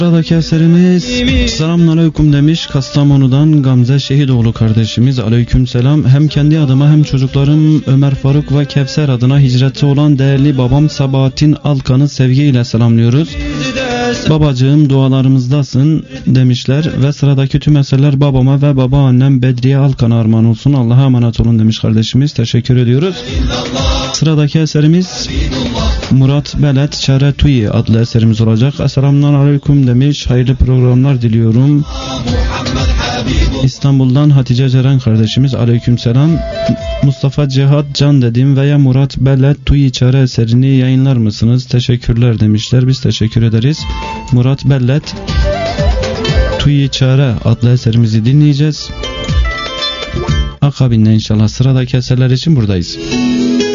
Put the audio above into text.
Sıradaki eserimiz Selamünaleyküm demiş Kastamonu'dan Gamze Şehidoğlu kardeşimiz. Aleykümselam. Hem kendi adıma hem çocuklarım Ömer Faruk ve Kevser adına hicreti olan değerli babam Sabahattin Alkan'ı sevgiyle selamlıyoruz. Babacığım dualarımızdasın demişler ve sıradaki tüm eserler babama ve babaannem Bedriye Alkan'a armağan olsun. Allah'a emanet olun demiş kardeşimiz. Teşekkür ediyoruz. Sıradaki eserimiz Murat Belet Çare Tuyi adlı eserimiz olacak. Selamünaleyküm demiş. Hayırlı programlar diliyorum. İstanbul'dan Hatice Ceren kardeşimiz. Aleykümselam. Mustafa Cihat Can dedim veya Murat Belet Tuyi Çare eserini yayınlar mısınız? Teşekkürler demişler. Biz teşekkür ederiz. Murat Belet Tuyi Çare adlı eserimizi dinleyeceğiz. Akabinde inşallah sıradaki eserler için buradayız.